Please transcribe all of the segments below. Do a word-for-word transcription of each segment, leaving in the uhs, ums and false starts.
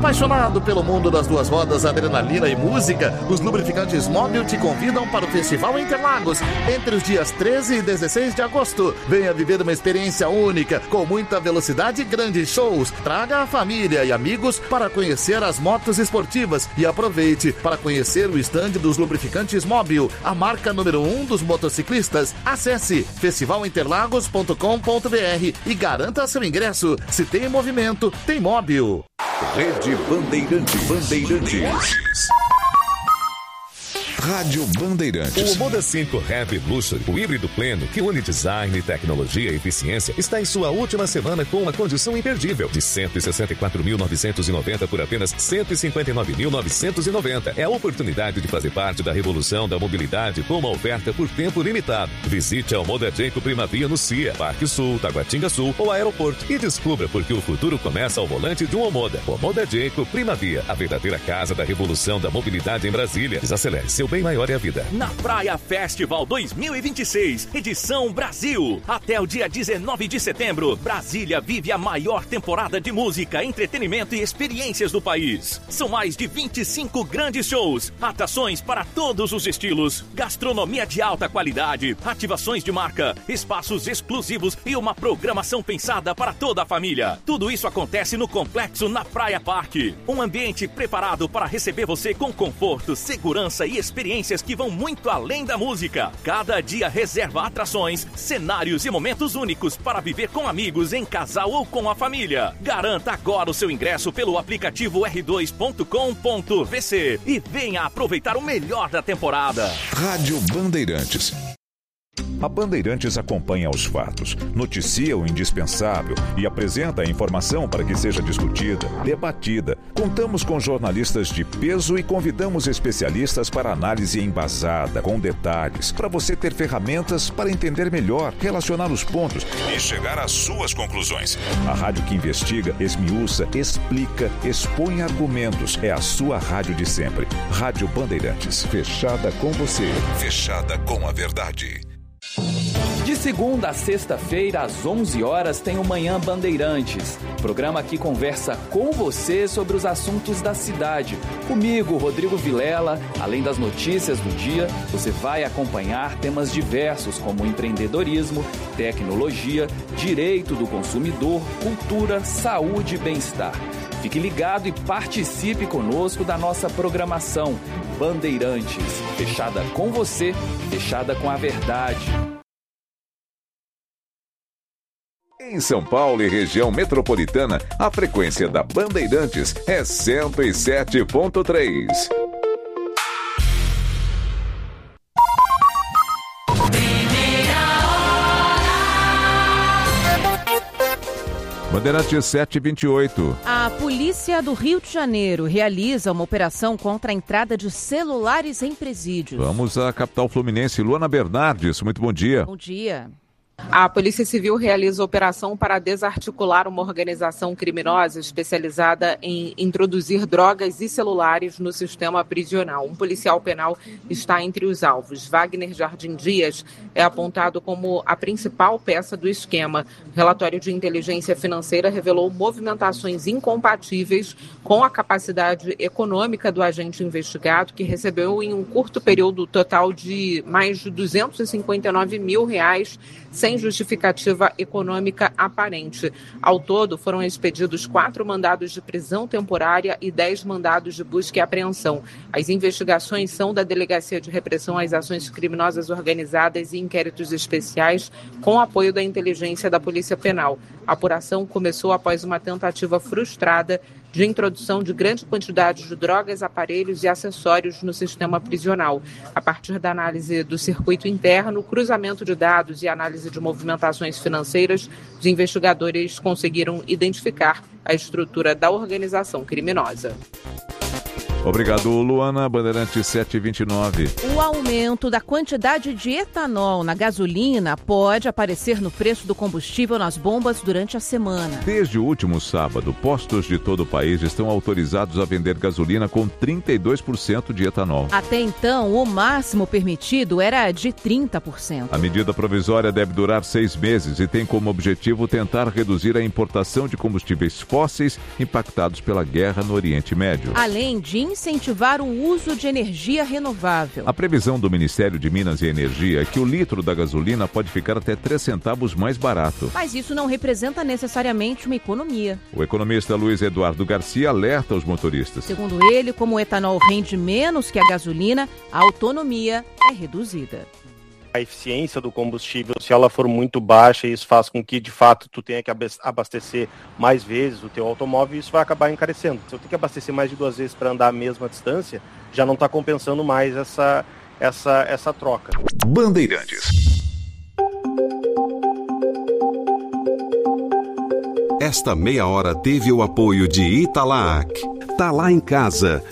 Apaixonado pelo mundo das duas rodas, adrenalina e música, os lubrificantes Móbil te convidam para o Festival Interlagos entre os dias treze e dezesseis de agosto. Venha viver uma experiência única, com muita velocidade e grandes shows. Traga a família e amigos para conhecer as motos esportivas e aproveite para conhecer o estande dos lubrificantes Móbil, a marca número um dos motociclistas. Acesse festival interlagos ponto com ponto b r e garanta seu ingresso. Se tem movimento, tem Móbil. Rede Bandeirantes. Bandeirantes. Rádio Bandeirantes. O Moda cinco Heavy Luxury, o híbrido pleno que une design, tecnologia e eficiência, está em sua última semana com uma condição imperdível de cento e sessenta e quatro mil novecentos e noventa por apenas cento e cinquenta e nove mil novecentos e noventa. É a oportunidade de fazer parte da revolução da mobilidade com uma oferta por tempo limitado. Visite a Omoda Jayco Primavia no C I A, Parque Sul, Taguatinga Sul ou Aeroporto e descubra porque o futuro começa ao volante de um Omoda. Omoda Jayco Primavia, a verdadeira casa da revolução da mobilidade em Brasília. Desacelere, seu bem maior é a vida. Na Praia Festival dois mil e vinte e seis, edição Brasil. Até o dia dezenove de setembro, Brasília vive a maior temporada de música, entretenimento e experiências do país. São mais de vinte e cinco grandes shows, atrações para todos os estilos, gastronomia de alta qualidade, ativações de marca, espaços exclusivos e uma programação pensada para toda a família. Tudo isso acontece no complexo na Praia Parque. Um ambiente preparado para receber você com conforto, segurança e experiências que vão muito além da música. Cada dia reserva atrações, cenários e momentos únicos para viver com amigos, em casal ou com a família. Garanta agora o seu ingresso pelo aplicativo r dois ponto com ponto v c e venha aproveitar o melhor da temporada. Rádio Bandeirantes. A Bandeirantes acompanha os fatos, noticia o indispensável e apresenta a informação para que seja discutida, debatida. Contamos com jornalistas de peso e convidamos especialistas para análise embasada, com detalhes, para você ter ferramentas para entender melhor, relacionar os pontos e chegar às suas conclusões. A rádio que investiga, esmiuça, explica, expõe argumentos. É a sua rádio de sempre. Rádio Bandeirantes. Fechada com você. Fechada com a verdade. De segunda a sexta-feira, às onze horas, tem o Manhã Bandeirantes. Programa que conversa com você sobre os assuntos da cidade. Comigo, Rodrigo Vilela, além das notícias do dia, você vai acompanhar temas diversos como empreendedorismo, tecnologia, direito do consumidor, cultura, saúde e bem-estar. Fique ligado e participe conosco da nossa programação. Bandeirantes, fechada com você, fechada com a verdade. Em São Paulo e região metropolitana, a frequência da Bandeirantes é cento e sete ponto três. Bandeirantes sete e vinte e oito. A polícia do Rio de Janeiro realiza uma operação contra a entrada de celulares em presídios. Vamos à capital fluminense. Luana Bernardes, muito bom dia. Bom dia. A Polícia Civil realiza operação para desarticular uma organização criminosa especializada em introduzir drogas e celulares no sistema prisional. Um policial penal está entre os alvos. Wagner Jardim Dias é apontado como a principal peça do esquema. O relatório de inteligência financeira revelou movimentações incompatíveis com a capacidade econômica do agente investigado, que recebeu em um curto período total de mais de duzentos e cinquenta e nove mil reais sem justificativa econômica aparente. Ao todo, foram expedidos quatro mandados de prisão temporária e dez mandados de busca e apreensão. As investigações são da Delegacia de Repressão às Ações Criminosas Organizadas e Inquéritos Especiais, com apoio da inteligência da Polícia Penal. A apuração começou após uma tentativa frustrada de introdução de grande quantidade de drogas, aparelhos e acessórios no sistema prisional. A partir da análise do circuito interno, cruzamento de dados e análise de movimentações financeiras, os investigadores conseguiram identificar a estrutura da organização criminosa. Obrigado, Luana. Bandeirante sete e vinte e nove. O aumento da quantidade de etanol na gasolina pode aparecer no preço do combustível nas bombas durante a semana. Desde o último sábado, postos de todo o país estão autorizados a vender gasolina com trinta e dois por cento de etanol. Até então, o máximo permitido era de trinta por cento. A medida provisória deve durar seis meses e tem como objetivo tentar reduzir a importação de combustíveis fósseis impactados pela guerra no Oriente Médio. Além de incentivar o uso de energia renovável. A previsão do Ministério de Minas e Energia é que o litro da gasolina pode ficar até três centavos mais barato. Mas isso não representa necessariamente uma economia. O economista Luiz Eduardo Garcia alerta os motoristas. Segundo ele, como o etanol rende menos que a gasolina, a autonomia é reduzida. A eficiência do combustível, se ela for muito baixa, isso faz com que, de fato, tu tenha que abastecer mais vezes o teu automóvel e isso vai acabar encarecendo. Se eu tenho que abastecer mais de duas vezes para andar a mesma distância, já não está compensando mais essa, essa, essa troca. Bandeirantes. Esta meia hora teve o apoio de Italac. Tá lá em casa.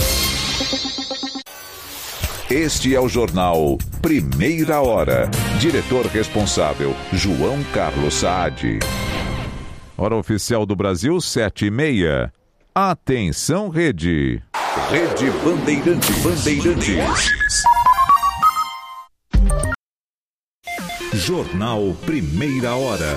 Este é o jornal Primeira Hora. Diretor responsável, João Carlos Saad. Hora oficial do Brasil, sete e meia. Atenção, Rede. Rede Bandeirante Bandeirantes. Jornal Primeira Hora.